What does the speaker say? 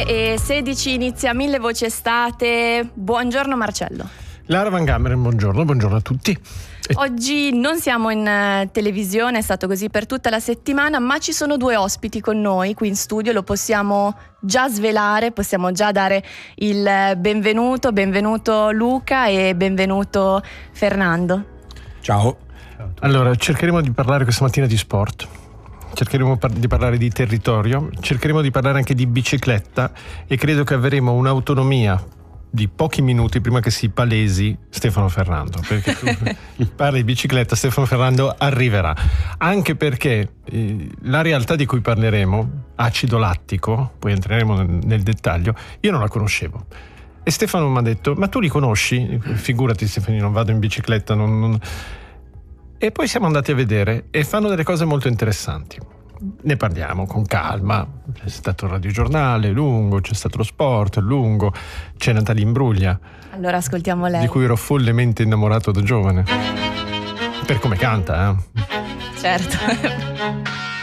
9:16 inizia Mille Voci Estate. Buongiorno Marcello. Lara Van Gameren, buongiorno a tutti. Oggi non siamo in televisione, è stato così per tutta la settimana, ma ci sono due ospiti con noi qui in studio, lo possiamo già svelare, possiamo già dare il benvenuto Luca e benvenuto Fernando. Ciao. Allora, cercheremo di parlare questa mattina di sport, cercheremo di parlare di territorio, cercheremo di parlare anche di bicicletta e credo che avremo un'autonomia di pochi minuti prima che si palesi Stefano Ferrando, perché tu parli di bicicletta, Stefano Ferrando arriverà, anche perché la realtà di cui parleremo, acido lattico, poi entreremo nel dettaglio, io non la conoscevo e Stefano mi ha detto: ma tu li conosci? Figurati Stefano, non vado in bicicletta, E poi siamo andati a vedere e fanno delle cose molto interessanti. Ne parliamo con calma, c'è stato il radiogiornale lungo, c'è stato lo sport lungo, c'è Natalia Imbruglia, allora ascoltiamo lei, di cui ero follemente innamorato da giovane, per come canta, certo.